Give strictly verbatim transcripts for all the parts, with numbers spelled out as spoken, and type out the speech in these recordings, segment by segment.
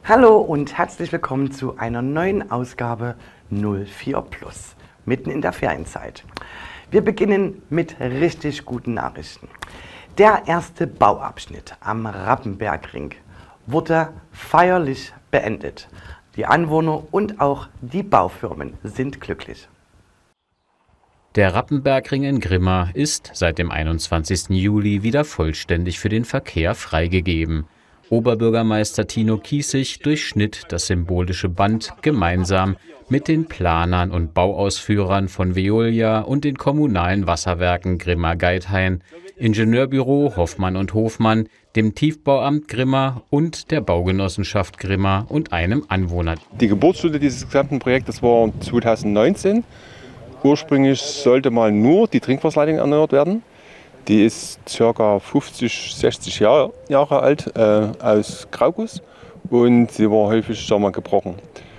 Hallo und herzlich willkommen zu einer neuen Ausgabe null vier Plus, mitten in der Ferienzeit. Wir beginnen mit richtig guten Nachrichten. Der erste Bauabschnitt am Rappenbergring wurde feierlich beendet. Die Anwohner und auch die Baufirmen sind glücklich. Der Rappenbergring in Grimma ist seit dem einundzwanzigsten Juli wieder vollständig für den Verkehr freigegeben. Oberbürgermeister Tino Kiessig durchschnitt das symbolische Band gemeinsam mit den Planern und Bauausführern von Veolia und den kommunalen Wasserwerken Grimma-Geithain, Ingenieurbüro Hoffmann und Hofmann, dem Tiefbauamt Grimma und der Baugenossenschaft Grimma und einem Anwohner. Die Geburtsstunde dieses gesamten Projektes war zweitausendneunzehn. Ursprünglich sollte mal nur die Trinkwasserleitung erneuert werden. Die ist ca. fünfzig, sechzig Jahr, Jahre alt, äh, aus Grauguss, und sie war häufig sagen wir, gebrochen.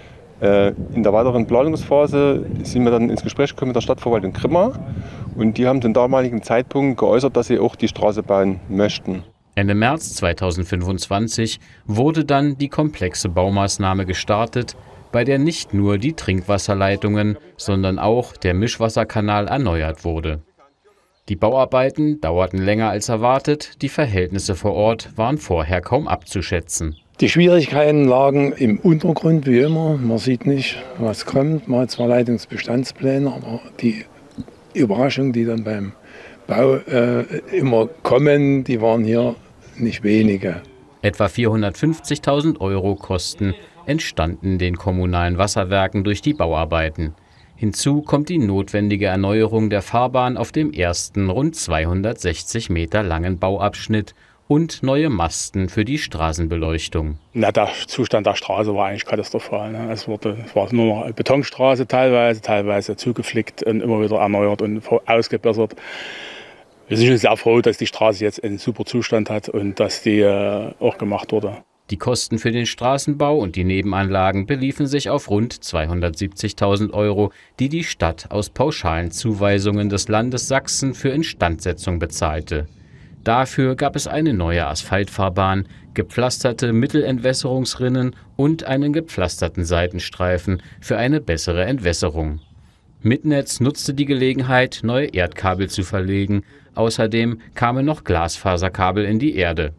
Äh, in der weiteren Planungsphase sind wir dann ins Gespräch gekommen mit der Stadtverwaltung Grimma, und die haben zum damaligen Zeitpunkt geäußert, dass sie auch die Straße bauen möchten. Ende März zweitausendfünfundzwanzig wurde dann die komplexe Baumaßnahme gestartet, bei der nicht nur die Trinkwasserleitungen, sondern auch der Mischwasserkanal erneuert wurde. Die Bauarbeiten dauerten länger als erwartet, die Verhältnisse vor Ort waren vorher kaum abzuschätzen. Die Schwierigkeiten lagen im Untergrund wie immer. Man sieht nicht, was kommt. Man hat zwar Leitungsbestandspläne, aber die Überraschungen, die dann beim Bau äh, immer kommen, die waren hier nicht wenige. Etwa vierhundertfünfzigtausend Euro Kosten entstanden den kommunalen Wasserwerken durch die Bauarbeiten. Hinzu kommt die notwendige Erneuerung der Fahrbahn auf dem ersten rund zweihundertsechzig Meter langen Bauabschnitt und neue Masten für die Straßenbeleuchtung. Na, der Zustand der Straße war eigentlich katastrophal. Ne? Es, wurde, es war nur noch eine Betonstraße teilweise, teilweise zugeflickt und immer wieder erneuert und ausgebessert. Wir sind schon sehr froh, dass die Straße jetzt einen super Zustand hat und dass die äh, auch gemacht wurde. Die Kosten für den Straßenbau und die Nebenanlagen beliefen sich auf rund zweihundertsiebzigtausend Euro, die die Stadt aus pauschalen Zuweisungen des Landes Sachsen für Instandsetzung bezahlte. Dafür gab es eine neue Asphaltfahrbahn, gepflasterte Mittelentwässerungsrinnen und einen gepflasterten Seitenstreifen für eine bessere Entwässerung. Mitnetz nutzte die Gelegenheit, neue Erdkabel zu verlegen. Außerdem kamen noch Glasfaserkabel in die Erde.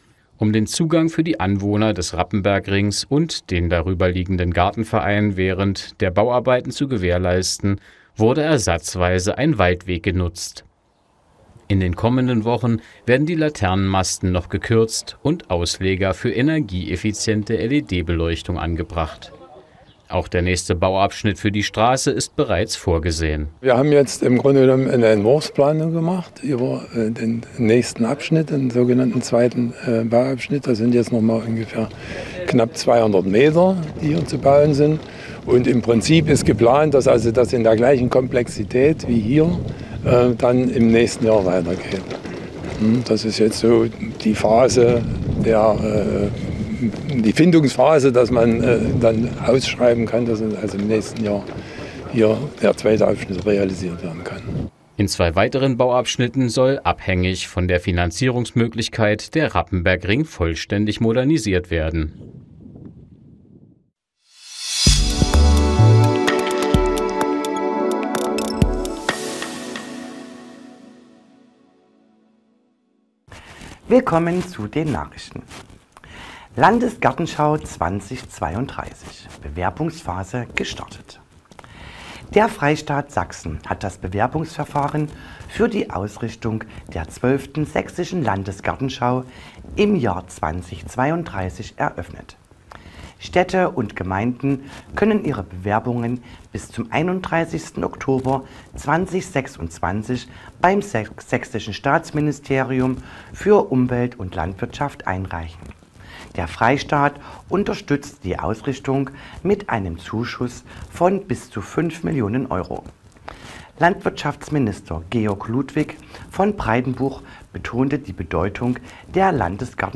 Um den Zugang für die Anwohner des Rappenbergrings und den darüberliegenden Gartenverein während der Bauarbeiten zu gewährleisten, wurde ersatzweise ein Waldweg genutzt. In den kommenden Wochen werden die Laternenmasten noch gekürzt und Ausleger für energieeffiziente L E D-Beleuchtung angebracht. Auch der nächste Bauabschnitt für die Straße ist bereits vorgesehen. Wir haben jetzt im Grunde genommen eine Entwurfsplanung gemacht über den nächsten Abschnitt, den sogenannten zweiten Bauabschnitt. Das sind jetzt noch mal ungefähr knapp zweihundert Meter, die hier zu bauen sind. Und im Prinzip ist geplant, dass also das in der gleichen Komplexität wie hier äh, dann im nächsten Jahr weitergeht. Das ist jetzt so die Phase der äh, die Findungsphase, dass man äh, dann ausschreiben kann, dass also im nächsten Jahr hier der zweite Abschnitt realisiert werden kann. In zwei weiteren Bauabschnitten soll abhängig von der Finanzierungsmöglichkeit der Rappenbergring vollständig modernisiert werden. Willkommen zu den Nachrichten. Landesgartenschau zweitausendzweiunddreißig, Bewerbungsphase gestartet. Der Freistaat Sachsen hat das Bewerbungsverfahren für die Ausrichtung der zwölften Sächsischen Landesgartenschau im Jahr zweitausendzweiunddreißig eröffnet. Städte und Gemeinden können ihre Bewerbungen bis zum einunddreißigsten Oktober zweitausendsechsundzwanzig beim Sächsischen Staatsministerium für Umwelt und Landwirtschaft einreichen. Der Freistaat unterstützt die Ausrichtung mit einem Zuschuss von bis zu fünf Millionen Euro. Landwirtschaftsminister Georg Ludwig von Breitenbuch betonte die Bedeutung der Landesgartenschau